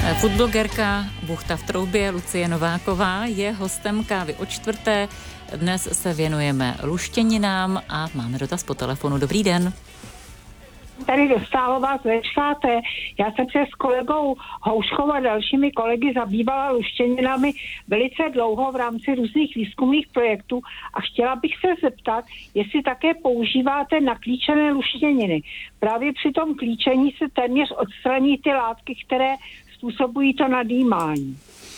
Foodblogerka Buchta v troubě Lucie Nováková je hostem Kávy o čtvrté. Dnes se věnujeme luštěninám a máme dotaz po telefonu. Dobrý den. Tady Dostálová z Večkáte. Já jsem se s kolegou Houškou a dalšími kolegy zabývala luštěninami velice dlouho v rámci různých výzkumných projektů a chtěla bych se zeptat, jestli také používáte naklíčené luštěniny. Právě při tom klíčení se téměř odstraní ty látky, které způsobují to nadýmání.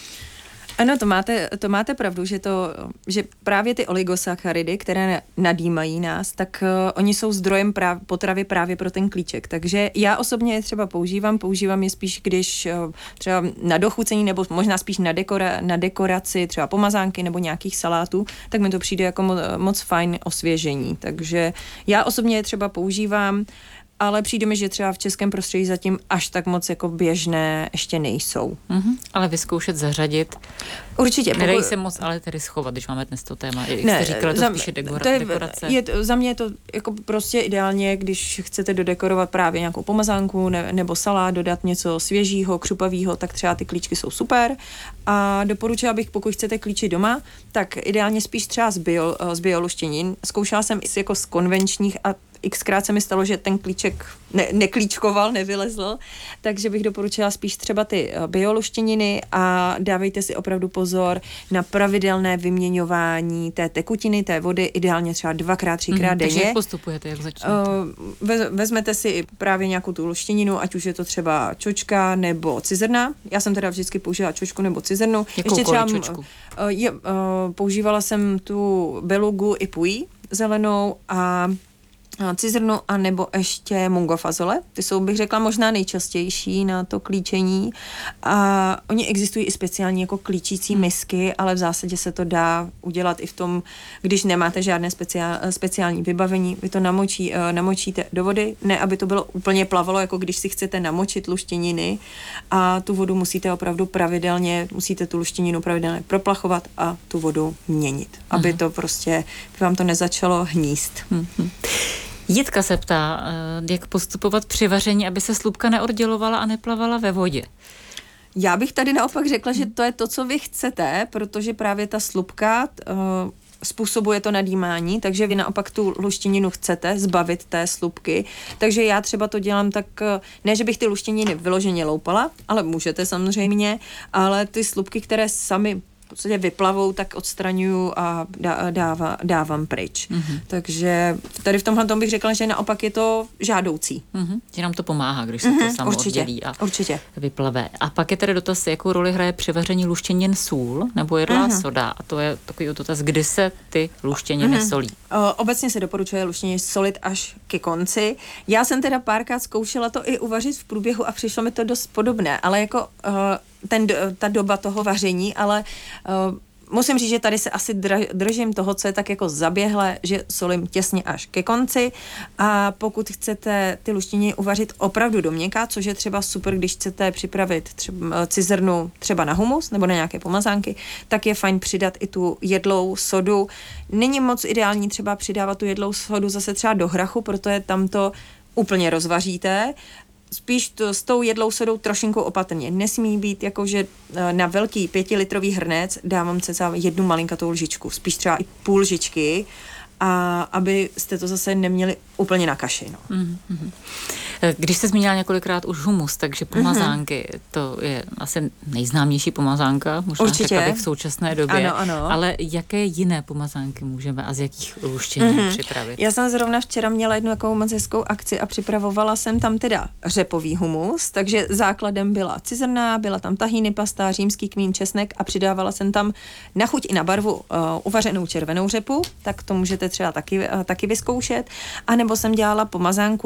Ano, to máte pravdu, že právě ty oligosacharidy, které nadýmají nás, tak oni jsou zdrojem potravy právě pro ten klíček. Takže já osobně je třeba používám je spíš, když třeba na dochucení nebo možná spíš na dekoraci, třeba pomazánky nebo nějakých salátů, tak mi to přijde jako moc fajn osvěžení. Takže já osobně je třeba používám, ale přijde mi, že třeba v českém prostředí zatím až tak moc jako běžné ještě nejsou. Ale vyzkoušet zařadit. Určitě. Nedají se moc ale tedy schovat, když máme dnes to téma. Jak jste říkala, to spíše dekorace. Za mě je to jako prostě ideálně, když chcete dodekorovat právě nějakou pomazánku nebo salát, dodat něco svěžího, křupavého, tak třeba ty klíčky jsou super. A doporučila bych, pokud chcete klíčit doma, tak ideálně spíš třeba z bioluštěnin. Zkoušela jsem i jako z konvenčních a xkrát se mi stalo, že ten klíček neklíčkoval, nevylezl, takže bych doporučila spíš třeba ty bioluštěniny a dávejte si opravdu pozor na pravidelné vyměňování té tekutiny, té vody, ideálně třeba 2x, 3x denně. Takže jak postupujete, jak začnete? Vezmete si právě nějakou tu luštěninu, ať už je to třeba čočka nebo cizrna. Já jsem teda vždycky použila čočku nebo cizrnu. Jakou čočku? Používala jsem tu belugu i pují zelenou a cizrnu a nebo ještě mungo fazole. Ty jsou, bych řekla, možná nejčastější na to klíčení. A oni existují i speciální jako klíčící misky, ale v zásadě se to dá udělat i v tom, když nemáte žádné speciální vybavení. Vy to namočíte do vody, ne aby to bylo úplně plavalo, jako když si chcete namočit luštěniny a tu vodu musíte tu luštěninu pravidelně proplachovat a tu vodu měnit, aby to prostě vám to nezačalo hníst. Jitka se ptá, jak postupovat při vaření, aby se slupka neoddělovala a neplavala ve vodě. Já bych tady naopak řekla, že to je to, co vy chcete, protože právě ta slupka způsobuje to nadýmání, takže vy naopak tu luštěninu chcete zbavit té slupky. Takže já třeba to dělám tak, ne, že bych ty luštěniny vyloženě loupala, ale můžete samozřejmě, ale ty slupky, které sami v podstatě vyplavou, tak odstraňuju a dávám pryč. Takže tady v tomhle tom bych řekla, že naopak je to žádoucí. Že nám to pomáhá, když se to samo oddělí a vyplave. A pak je tady dotaz, jakou roli hraje při vaření luštěnin sůl nebo jedlá soda. A to je takový dotaz, kdy se ty luštěniny solí. Obecně se doporučuje luštěniny solit až ke konci. Já jsem teda párkrát zkoušela to i uvařit v průběhu a přišlo mi to dost podobné, ale jako ta doba toho vaření, ale musím říct, že tady se asi držím toho, co je tak jako zaběhle, že solím těsně až ke konci a pokud chcete ty luštěniny uvařit opravdu do měkká, což je třeba super, když chcete připravit třeba cizrnu třeba na humus nebo na nějaké pomazánky, tak je fajn přidat i tu jedlou sodu. Není moc ideální třeba přidávat tu jedlou sodu zase třeba do hrachu, protože tam to úplně rozvaříte. Spíš s tou jedlou sodou trošinku opatrně. Nesmí být jako, že na velký 5litrový hrnec dávám cca jednu malinkatou lžičku, spíš třeba i půl lžičky, a abyste to zase neměli úplně na kaši. Když jste zmínila několikrát už humus, takže pomazánky, to je asi nejznámější pomazánka, možná řekla bych v současné době. Ano. Ale jaké jiné pomazánky můžeme a z jakých luštěnin připravit? Já jsem zrovna včera měla jednu takovou moc hezkou akci a připravovala jsem tam teda řepový humus, takže základem byla cizrna, byla tam tahíny pasta, římský kmín, česnek a přidávala jsem tam na chuť i na barvu uvařenou červenou řepu, tak to můžete třeba taky vyzkoušet. A nebo jsem dělala pomazánku